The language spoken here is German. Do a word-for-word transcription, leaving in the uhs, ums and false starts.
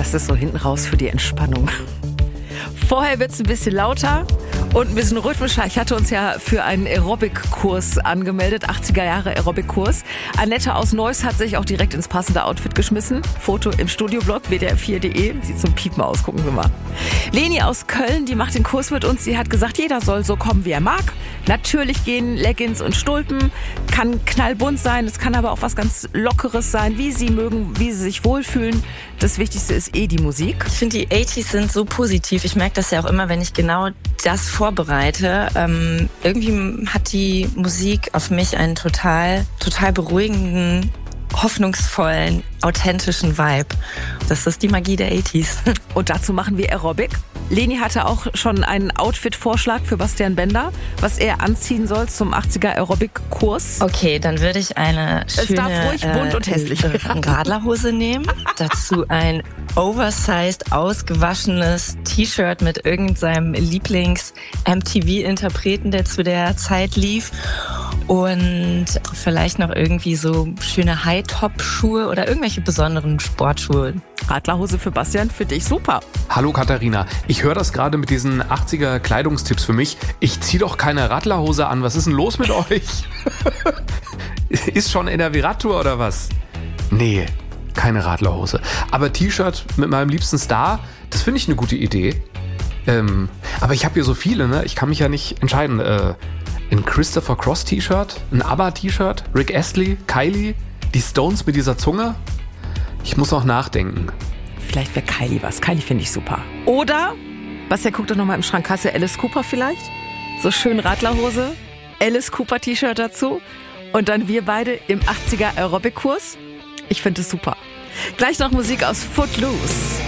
Das ist so hinten raus für die Entspannung. Vorher wird es ein bisschen lauter und ein bisschen rhythmischer. Ich hatte uns ja für einen Aerobic-Kurs angemeldet, achtziger Jahre Aerobic-Kurs. Annette aus Neuss hat sich auch direkt ins passende Outfit geschmissen. Foto im Studioblog w d r vier punkt de. Sieht zum Piepen aus, gucken Sie mal. Leni aus Köln, die macht den Kurs mit uns. Sie hat gesagt, jeder soll so kommen, wie er mag. Natürlich gehen Leggings und Stulpen, kann knallbunt sein, es kann aber auch was ganz Lockeres sein, wie Sie mögen, wie Sie sich wohlfühlen. Das Wichtigste ist eh die Musik. Ich finde, die achtziger sind so positiv. Ich merke das ja auch immer, wenn ich genau das vorbereite. Ähm, irgendwie hat die Musik auf mich einen total, total beruhigenden, hoffnungsvollen, authentischen Vibe. Das ist die Magie der achtziger. Und dazu machen wir Aerobic. Leni hatte auch schon einen Outfit-Vorschlag für Bastian Bender, was er anziehen soll zum achtziger Aerobic-Kurs. Okay, dann würde ich eine schöne es darf ruhig bunt äh, und hässlich. Äh, Radlerhose nehmen. Dazu ein oversized, ausgewaschenes T-Shirt mit irgendeinem Lieblings-M T V-Interpreten, der zu der Zeit lief. Und vielleicht noch irgendwie so schöne High-Top-Schuhe oder irgendwelche besonderen Sportschuhe. Radlerhose für Bastian finde ich super. Hallo Katharina, ich höre das gerade mit diesen achtziger Kleidungstipps für mich. Ich ziehe doch keine Radlerhose an. Was ist denn los mit euch? Ist schon N R W-Radtour oder was? Nee, keine Radlerhose. Aber T-Shirt mit meinem liebsten Star, das finde ich eine gute Idee. Ähm, aber ich habe hier so viele, ne? Ich kann mich ja nicht entscheiden. Äh, ein Christopher Cross T-Shirt, ein ABBA T-Shirt, Rick Astley, Kylie, die Stones mit dieser Zunge. Ich muss noch nachdenken. Vielleicht wäre Kylie was. Kylie finde ich super. Oder, Bastian, guck doch nochmal im Schrank, hast du Alice Cooper vielleicht? So schön Radlerhose, Alice Cooper T-Shirt dazu und dann wir beide im achtziger Aerobic-Kurs. Ich finde es super. Gleich noch Musik aus Footloose.